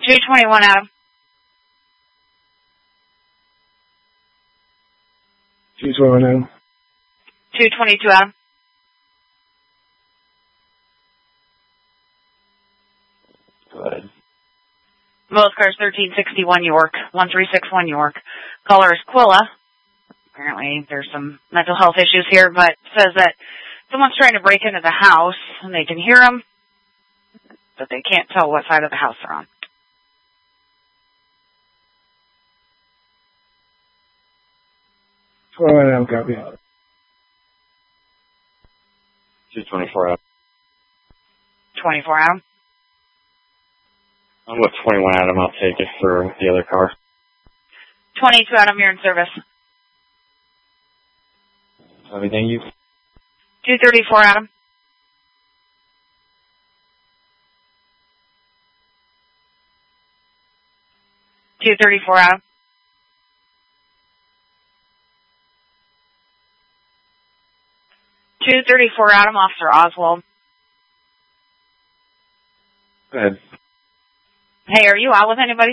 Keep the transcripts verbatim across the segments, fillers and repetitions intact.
two twenty-one, Adam. two twenty-one, Adam. two twenty-two, Adam. Go ahead. Most cars thirteen sixty-one York, one three six one York. Caller is Quilla. Apparently there's some mental health issues here, but says that someone's trying to break into the house and they can hear them, but they can't tell what side of the house they're on. twenty-one, Adam, copy. two twenty-four, Adam. twenty-four, Adam. I'm with twenty-one, Adam. I'll take it for the other car. twenty-two, Adam, you're in service. Everything you? two thirty-four, Adam. two thirty-four, Adam. two thirty-four, Adam, Officer Oswald. Go ahead. Hey, are you out with anybody?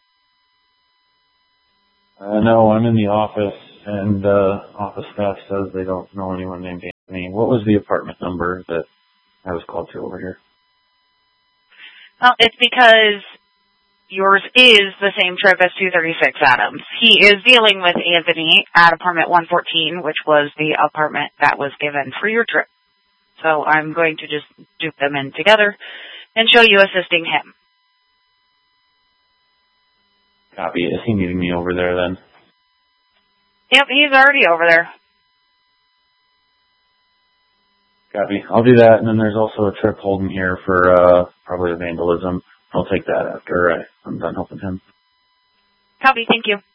Uh, no, I'm in the office, and uh, office staff says they don't know anyone named Anthony. What was the apartment number that I was called to over here? Well, it's because yours is the same trip as two thirty-six Adams. He is dealing with Anthony at apartment one fourteen, which was the apartment that was given for your trip. So I'm going to just dupe them in together and show you assisting him. Copy. Is he meeting me over there then? Yep, he's already over there. Copy. I'll do that, and then there's also a trip holding here for uh, probably vandalism. I'll take that after I, I'm done helping him. Copy, thank you.